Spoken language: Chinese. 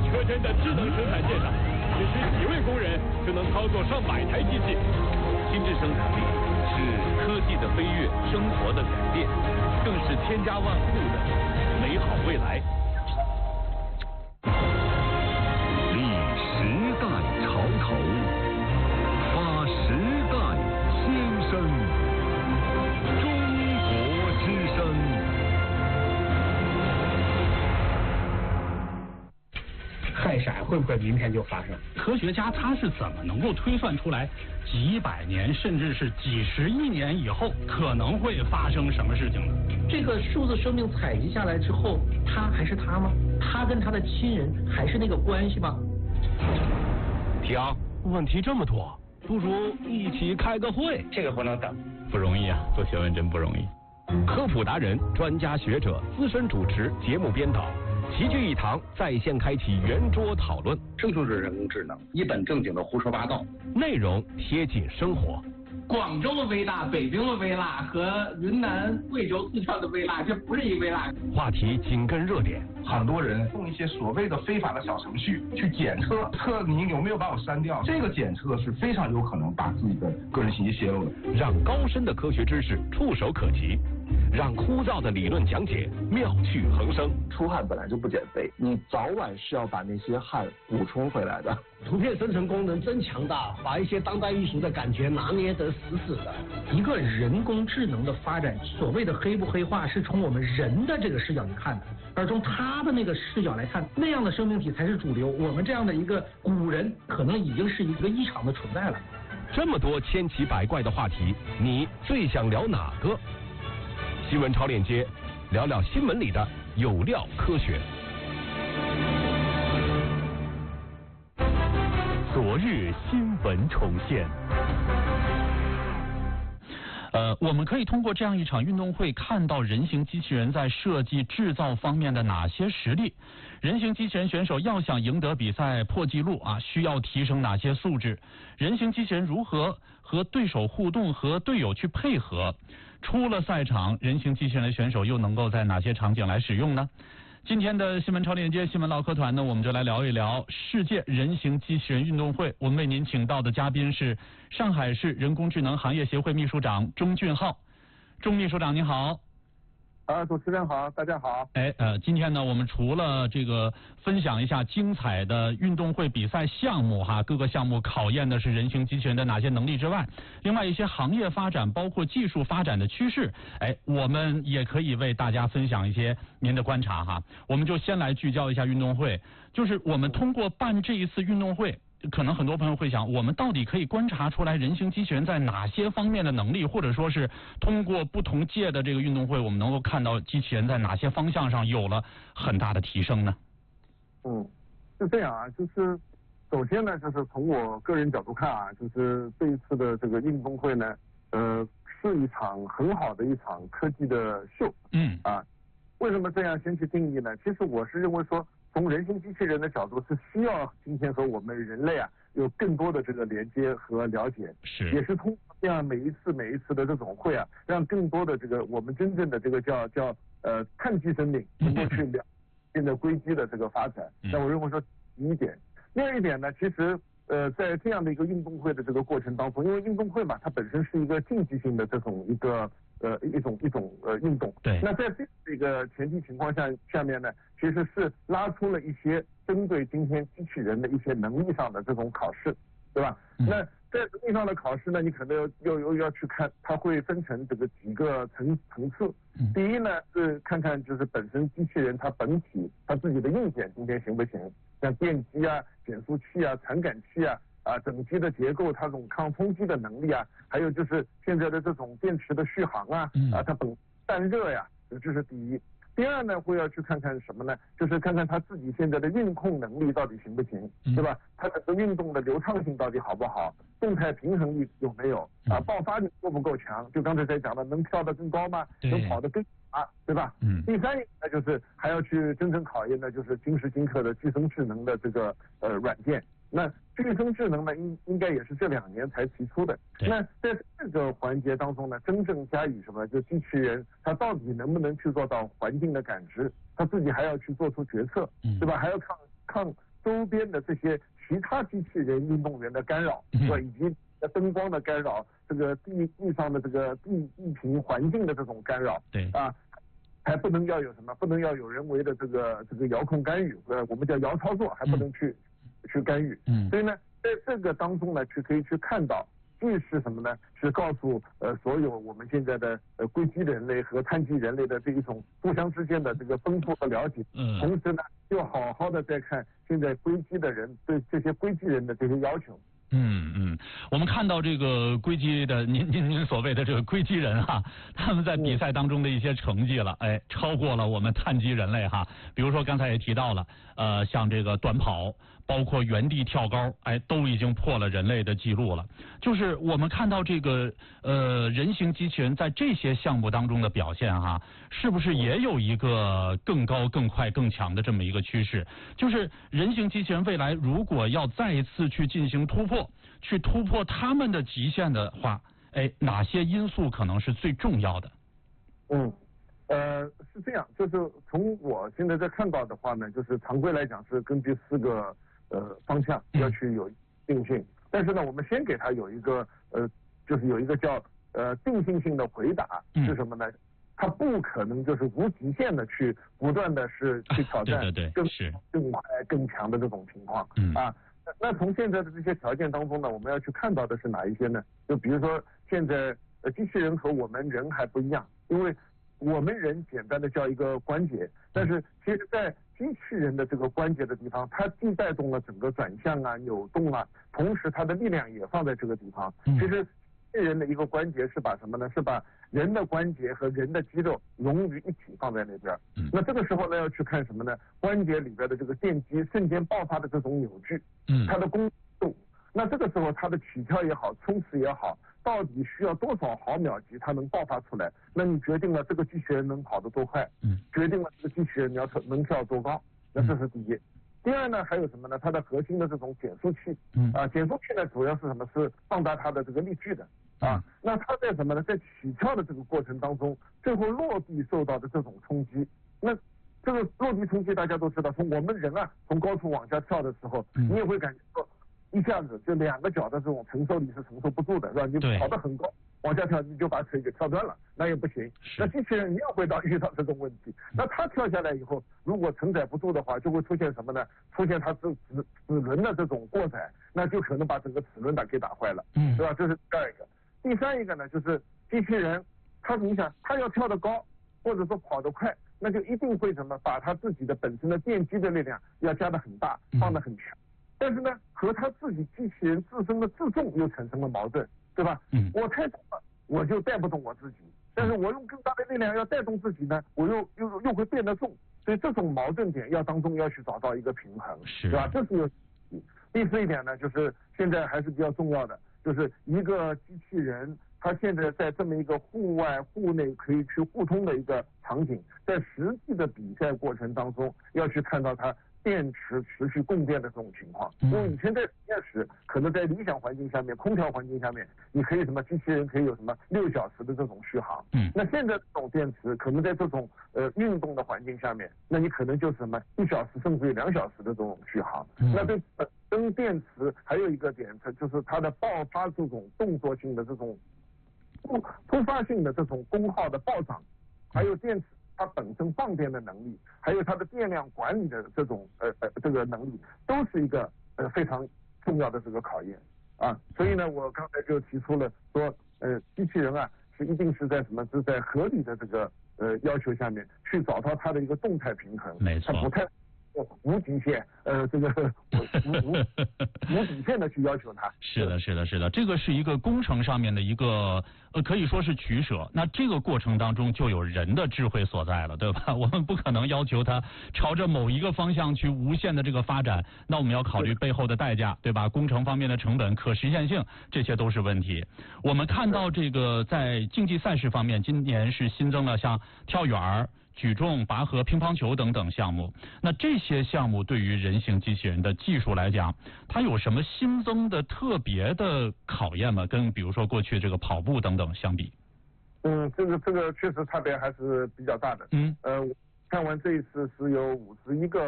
车间的智能生产线上，只需几位工人就能操作上百台机器。心智生产力是科技的飞跃，生活的改变，更是千家万户的美好未来。 立时代潮头，发时代先声。中国之声。 氦闪会不会明天就发生？ 科学家他是怎么能够推算出来几百年甚至是几十亿年以后可能会发生什么事情呢？ 这个数字生命采集下来之后，他还是他吗？他跟他的亲人还是那个关系吗？ 停，问题这么多，不如一起开个会。 这个不能等， 不容易啊，做学问真不容易。 科普达人、专家学者、资深主持、节目编导齐聚一堂，在线开启圆桌讨论。 这就是人工智能，一本正经的胡说八道， 内容贴近生活。 广州的微辣、北京的微辣和云南、贵州、四川的微辣，这不是一微辣。 话题紧跟热点。 很多人用一些所谓的非法的小程序去检测你有没有把我删掉，这个检测是非常有可能把自己的个人信息泄露的。 让高深的科学知识触手可及，让枯燥的理论讲解妙趣横生。 出汗本来就不减肥，你早晚是要把那些汗补充回来的。 图片生成功能真强大，把一些当代艺术的感觉拿捏得死死的。 一个人工智能的发展，所谓的黑不黑化，是从我们人的这个视角去看的，而从他的那个视角来看，那样的生命体才是主流。我们这样的一个古人，可能已经是一个异常的存在了。 这么多千奇百怪的话题，你最想聊哪个？新闻超链接，聊聊新闻里的有料科学。 昨日新闻重现。 我们可以通过这样一场运动会看到人形机器人在设计制造方面的哪些实力。人形机器人选手要想赢得比赛破纪录需要提升哪些素质？人形机器人如何和对手互动，和队友去配合？出了赛场，人形机器人的选手又能够在哪些场景来使用呢？今天的新闻超链接新闻唠嗑团呢，我们就来聊一聊世界人形机器人运动会。我们为您请到的嘉宾是上海市人工智能行业协会秘书长钟俊浩。钟秘书长您好。 主持人好，大家好。 今天呢，我们除了这个分享一下精彩的运动会比赛项目各个项目考验的是人形机器人的哪些能力之外，另外一些行业发展包括技术发展的趋势，我们也可以为大家分享一些您的观察我们就先来聚焦一下运动会，就是我们通过办这一次运动会，可能很多朋友会想，我们到底可以观察出来人形机器人在哪些方面的能力，或者说是通过不同届的这个运动会，我们能够看到机器人在哪些方向上有了很大的提升呢？ 是这样就是首先呢，就是从我个人角度看就是这一次的这个运动会呢，是一场很好的一场科技的秀。为什么这样先去定义呢？其实我是认为说，从人形机器人的角度是需要今天和我们人类有更多的这个连接和了解，也是通过这样每一次的这种会让更多的这个我们真正的这个叫碳基生命能够去了现在硅基的这个发展。那我认为说第一点，第二一点呢，其实在这样的一个运动会的这个过程当中，因为运动会嘛，它本身是一个竞技性的这种一种运动。对。那在这个前提情况下面呢，其实是拉出了一些针对今天机器人的一些能力上的这种考试，对吧？那在能力上的考试呢，你可能要去看，它会分成这个几个层次。第一呢是看看就是本身机器人它本体它自己的硬件今天行不行，像电机减速器传感器整机的结构，它这种抗冲击的能力还有就是现在的这种电池的续航它散热这是第一。第二呢，会要去看看什么呢？就是看看它自己现在的运控能力到底行不行，对吧？它整个运动的流畅性到底好不好？动态平衡力有没有？爆发力够不够强？就刚才在讲的，能跳得更高吗？能跑得更对吧？第三一个就是还要去真正考验的，就是今时今刻的具身智能的这个软件。那具身智能呢，应该也是这2年才提出的。那在这个环节当中呢，真正加以什么？就机器人它到底能不能去做到环境的感知？它自己还要去做出决策，对吧？还要周边的这些其他机器人运动员的干扰，是吧？以及灯光的干扰，这个地上的这个地平环境的这种干扰， 对啊，还不能要有什么？不能要有人为的这个遥控干预，我们叫遥操作，还不能去干预。所以呢，在这个当中呢，可以去看到。既是什么呢？是告诉所有我们现在的硅基人类和碳基人类的这一种互相之间的这个丰富和了解。同时呢，又好好的在看现在硅基的人对这些硅基人的这些要求。 我们看到这个硅基的您所谓的这个硅基人哈，他们在比赛当中的一些成绩了，超过了我们碳基人类哈。比如说刚才也提到了，像这个短跑，包括原地跳高，都已经破了人类的记录了。就是我们看到这个人形机器人在这些项目当中的表现哈，是不是也有一个更高、更快、更强的这么一个趋势？就是人形机器人未来如果要再一次去进行突破他们的极限的话，哪些因素可能是最重要的？ 是这样，就是从我现在在看到的话呢，就是常规来讲是根据4个方向要去有定性，但是呢，我们先给它有一个就是有一个叫定性性的回答，是什么呢？它不可能就是无极限的去不断的去挑战更快更强的这种情况啊。那从现在的这些条件当中呢，我们要去看到的是哪一些呢？就比如说现在机器人和我们人还不一样，因为我们人简单的叫一个关节，但是其实在机器人的这个关节的地方，它既带动了整个转向啊、扭动啊，同时它的力量也放在这个地方。其实机器人的一个关节是把什么呢？是把人的关节和人的肌肉融于一体放在那边。那这个时候呢，要去看什么呢？关节里边的这个电机瞬间爆发的这种扭矩，它的功度。那这个时候它的起跳也好，冲刺也好，到底需要多少毫秒级它能爆发出来？那你决定了这个机器人能跑得多快，决定了这个机器人能跳多高。那这是第一。第二呢，还有什么呢？它的核心的这种减速器，减速器呢主要是什么？是放大它的这个力矩的啊。那它在什么呢？在起跳的这个过程当中，最后落地受到的这种冲击，那这个落地冲击大家都知道，从我们人从高处往下跳的时候，你也会感觉到一下子就2个脚的这种承受力是承受不住的，是吧？你跑得很高，往下跳你就把腿给跳断了，那也不行。那机器人一样会遇到这种问题。那它跳下来以后，如果承载不住的话，就会出现什么呢？出现它齿轮的这种过载，那就可能把整个齿轮给打坏了，对吧？这是第二个。第三一个呢，就是机器人，你想它要跳得高，或者说跑得快，那就一定会把它自己的本身的电机的力量要加得很大，放得很强。但是呢，和他自己机器人自身的自重又产生了矛盾，对吧？我太重了，我就带不动我自己；但是我用更大的力量要带动自己呢，我又会变得重。所以这种矛盾点当中要去找到一个平衡，对吧？这是有。第4一点呢，就是现在还是比较重要的，就是一个机器人，它现在在这么一个户外、户内可以去互通的一个场景，在实际的比赛过程当中，要去看到它电池持续供电的这种情况。因为以前在实验室，可能在理想环境下面，空调环境下面，你可以机器人可以有6小时的这种续航。那现在这种电池可能在这种运动的环境下面，那你可能就是1小时甚至于2小时的这种续航。那对本身电池还有一个点，就是它的爆发这种动作性的这种突发性的这种功耗的暴涨，还有电池它本身放电的能力，还有它的电量管理的这种这个能力，都是一个非常重要的这个考验啊。所以呢，我刚才就提出了说，机器人是一定是在是在合理的这个要求下面去找到它的一个动态平衡， 没错， 它不太无极限，这个无底线的去要求它。 是的，这个是一个工程上面的一个可以说是取舍。那这个过程当中就有人的智慧所在了，对吧？我们不可能要求它朝着某一个方向去无限的这个发展，那我们要考虑背后的代价，对吧？工程方面的成本、可实现性，这些都是问题。我们看到这个在竞技赛事方面，今年是新增了像跳远、举重、拔河、乒乓球等等项目。那这些项目对于人形机器人的技术来讲，它有什么新增的特别的考验吗？跟比如说过去这个跑步等等相比？ 这个确实差别还是比较大的。看完这一次是有51个